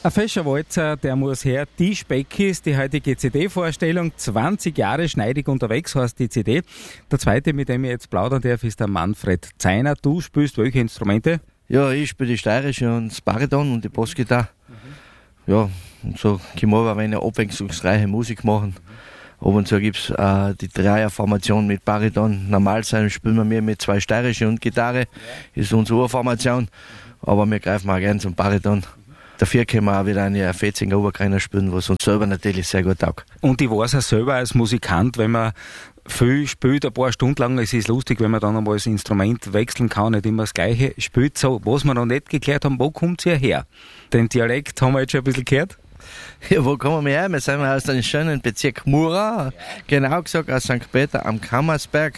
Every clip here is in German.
Ein fescher Walzer, der muss her. Die Speckis, die heutige CD-Vorstellung. 20 Jahre schneidig unterwegs heißt die CD. Der zweite, mit dem ich jetzt plaudern darf, ist der Manfred Zeiner. Du spielst welche Instrumente? Ja, ich spiele die steirische und das Bariton und die Bassgitarre. Ja, und so können wir aber eine abwechslungsreiche Musik machen. Ab und zu gibt es die Dreierformation mit Bariton. Normal spielen wir mehr mit 2 steirische und Gitarre. Ist unsere Urformation. Aber wir greifen auch gerne zum Bariton. Dafür können wir auch wieder eine 14er Oberkreiner spielen, was uns selber natürlich sehr gut taugt. Und ich weiß auch selber als Musikant, wenn man viel spielt, ein paar Stunden lang, es ist lustig, wenn man dann einmal das Instrument wechseln kann, nicht immer das Gleiche spielt. So, was wir noch nicht geklärt haben, wo kommt ihr her? Den Dialekt haben wir jetzt schon ein bisschen gehört. Ja, wo kommen wir her? Wir sind aus dem schönen Bezirk Mura, genau gesagt aus St. Peter am Kammersberg.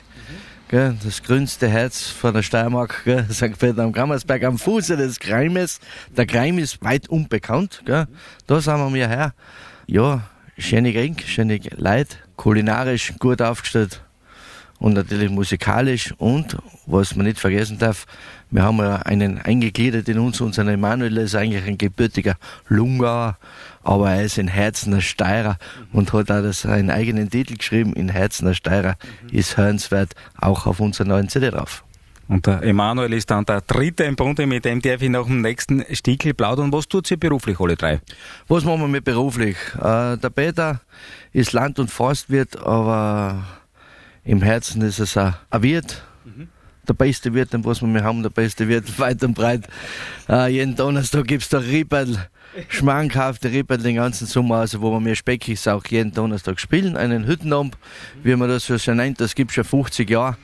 Das grünste Herz von der Steiermark, St. Peter am Kammersberg, am Fuße des Greimes. Der Greim ist weit unbekannt, da sind wir her. Ja, schöne Gegend, schöne Leute, kulinarisch gut aufgestellt und natürlich musikalisch. Und, was man nicht vergessen darf, wir haben ja einen eingegliedert in uns, unseren Emanuel ist eigentlich ein gebürtiger Lungauer, aber er ist in Herzen ein Steirer und hat auch einen eigenen Titel geschrieben, in Herzen ein Steirer, ist hörenswert, auch auf unserer neuen CD drauf. Und der Emanuel ist dann der dritte im Bunde, mit dem darf ich nach dem nächsten Stickel plaudern. Was tut sie beruflich, alle drei? Was machen wir mit beruflich? Der Peter ist Land- und Forstwirt, aber im Herzen ist es ein Wirt. Der beste Wirt, den was wir haben, der beste Wirt, weit und breit. Jeden Donnerstag gibt es da Rieperl, schmankhafte Rieperl den ganzen Sommer, also wo wir mehr Speckis auch jeden Donnerstag spielen. Einen Hüttenabend, wie man das so schön nennt, das gibt es schon 50 Jahre.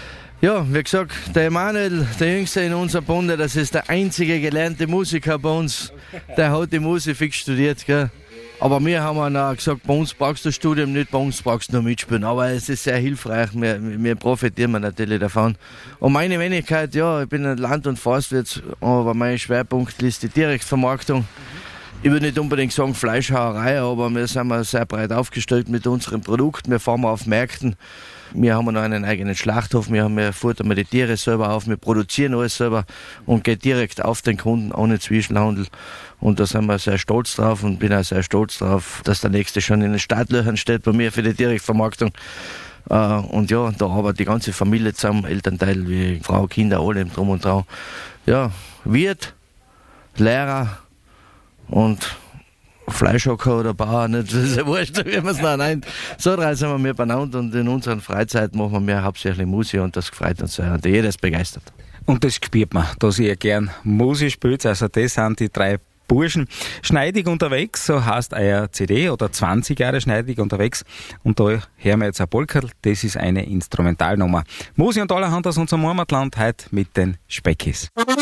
Ja, wie gesagt, der Emanuel, der Jüngste in unserem Bunde, das ist der einzige gelernte Musiker bei uns. Der hat die Musik fix studiert, gell. Aber wir haben auch gesagt, bei uns brauchst du das Studium nicht, bei uns brauchst du nur mitspielen. Aber es ist sehr hilfreich, wir profitieren natürlich davon. Und meine Wenigkeit, ja, ich bin ein Land- und Forstwirt, aber mein Schwerpunkt ist die Direktvermarktung. Ich würde nicht unbedingt sagen Fleischhauerei, aber wir sind sehr breit aufgestellt mit unseren Produkten. Wir fahren auf Märkten. Wir haben noch einen eigenen Schlachthof, wir futtern die Tiere selber auf, wir produzieren alles selber und geht direkt auf den Kunden, ohne Zwischenhandel. Und da sind wir sehr stolz drauf und bin auch sehr stolz drauf, dass der nächste schon in den Startlöchern steht bei mir für die Direktvermarktung. Und ja, da arbeitet die ganze Familie zusammen, Elternteil wie Frau, Kinder, alle drum und dran. Ja, Wirt, Lehrer und Fleischhocker oder Bauer, nicht, das ist ja wurscht, wie man es nennt. So drei sind wir benannt und in unserer Freizeit machen wir hauptsächlich Musik und das freut uns sehr und jeder ist begeistert. Und das spürt man, dass ihr gern Musik spielt, also das sind die drei Burschen. Schneidig unterwegs, so heißt euer CD, oder 20 Jahre schneidig unterwegs. Und da hören wir jetzt ein Polkerl, das ist eine Instrumentalnummer. Musik und allerhand aus unserem Heimatland, heute mit den Speckis.